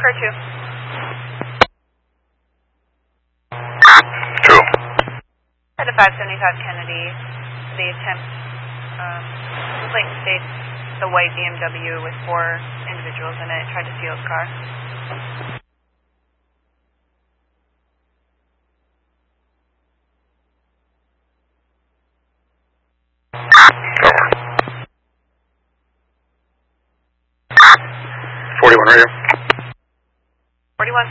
Car 2. 2. At a 575 Kennedy, the attempt, like states the white BMW with 4 individuals in it tried to steal his car. Over. 41 radio. 41.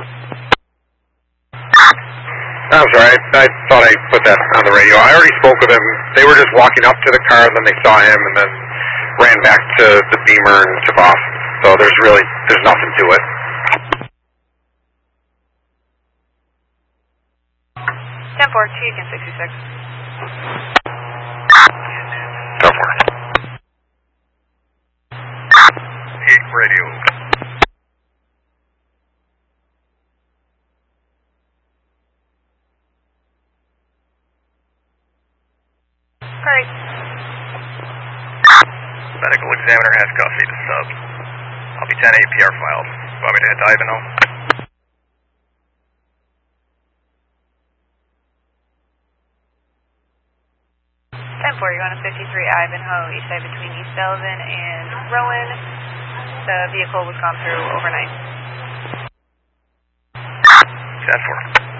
I'm sorry, I thought I put that on the radio. I already spoke with them. They were just walking up to the car, then they saw him, and then ran back to the Beamer and took off. So there's nothing to it. 10-4, Chicken 66. 10-4. 8 radio. Hurry. Medical examiner has custody to sub. I'll be 10-8 PR filed. Want me to head to Ivanhoe? 10-4, you're going to 53 Ivanhoe, east side between East Belvin and Rowan. The vehicle was gone through overnight. 10-4.